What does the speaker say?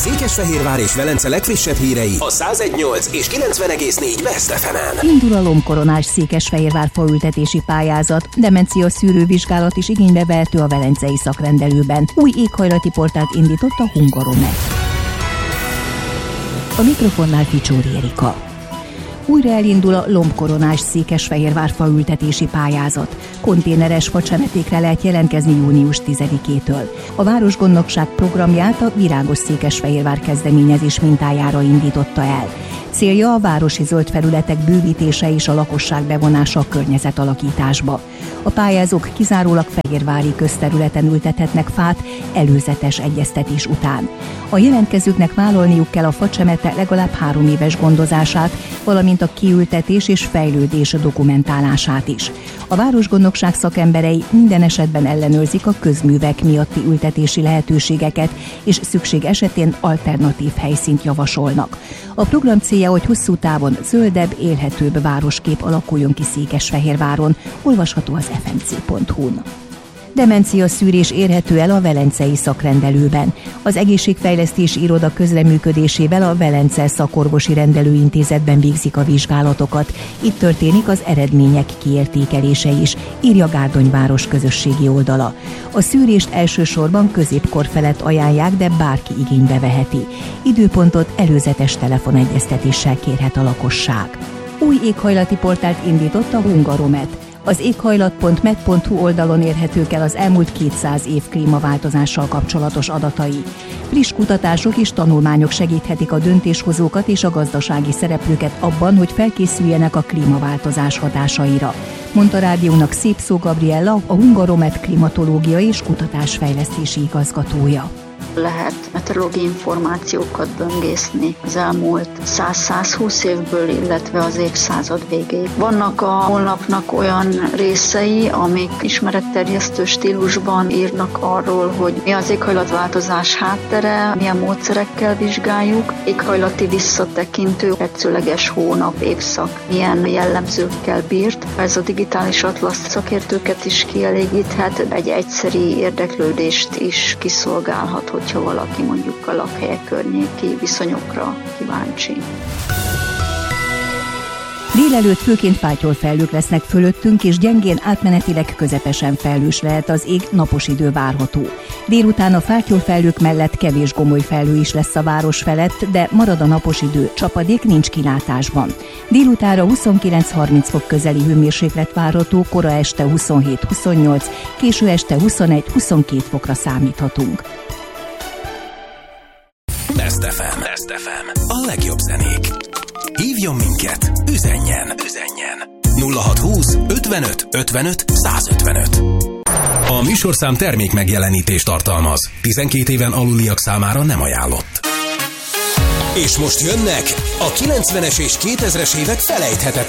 Székesfehérvár és Velence legfrissebb hírei a 101.8 és 90.4 Best FM-en. Indul a lombkoronás Székesfehérvár faültetési pályázat, demencia szűrővizsgálat is igénybe vehető a velencei szakrendelőben. Új éghajlati portált indított a Hungaromet. A mikrofonnál Ficsóri Erika. Újra elindul a lombkoronás Székesfehérvár faültetési pályázat. Konténeres facsemetékre lehet jelentkezni június 10-től. A Városgondnokság programját a Virágos Székesfehérvár kezdeményezés mintájára indította el. Célja a városi zöld felületek bővítése és a lakosság bevonása a környezetalakításba. A pályázók kizárólag fehérvári közterületen ültethetnek fát előzetes egyeztetés után. A jelentkezőknek vállalniuk kell a facsemete legalább 3 éves gondozását, valamint a kiültetés és fejlődés dokumentálását is. A Városgondnokság szakemberei minden esetben ellenőrzik a közművek miatti ültetési lehetőségeket, és szükség esetén alternatív helyszínt javasolnak. A program célja, hogy hosszú távon zöldebb, élhetőbb városkép alakuljon ki Székesfehérváron, olvasható az fmc.hu-n. Demencia szűrés érhető el a velencei szakrendelőben. Az Egészségfejlesztési Iroda közreműködésével a Velence Szakorvosi Rendelőintézetben végzik a vizsgálatokat. Itt történik az eredmények kiértékelése is, írja Gárdonyváros közösségi oldala. A szűrést elsősorban középkor felett ajánlják, de bárki igénybe veheti. Időpontot előzetes telefonegyeztetéssel kérhet a lakosság. Új éghajlati portált indított a Hungaromet. Az éghajlat.med.hu oldalon érhetők el az elmúlt 200 év klímaváltozással kapcsolatos adatai. Friss kutatások és tanulmányok segíthetik a döntéshozókat és a gazdasági szereplőket abban, hogy felkészüljenek a klímaváltozás hatásaira, mondta rádiónak Szépszó Gabriella, a Hungaromet klimatológiai és kutatásfejlesztési igazgatója. Lehet meteorológiai információkat böngészni az elmúlt 100-120 évből, illetve az évszázad végéig. Vannak a honlapnak olyan részei, amik ismeretterjesztő stílusban írnak arról, hogy mi az éghajlatváltozás háttere, milyen módszerekkel vizsgáljuk, éghajlati visszatekintő, tetszőleges hónap, évszak, milyen jellemzőkkel bírt. Ez a digitális atlasz szakértőket is kielégíthet, egy egyszeri érdeklődést is kiszolgálhat, hogyha valaki mondjuk a lakhelyek környéki viszonyokra kíváncsi. Délelőtt főként fátyolfelhők lesznek fölöttünk, és gyengén átmenetileg közepesen felhős lehet az ég, napos idő várható. Délután a fátyolfelhők mellett kevés gomoly felhő is lesz a város felett, de marad a napos idő, csapadék nincs kilátásban. Délutánra 29-30 fok közeli hőmérséklet várható, kora este 27-28, késő este 21-22 fokra számíthatunk. Best FM. A legjobb zenék. Hívjon minket, üzenjen. 0620 55 55 155. A műsorszám termék megjelenítést tartalmaz. 12 éven aluliak számára nem ajánlott. És most jönnek a 90-es és 2000-es évek felejthetetlen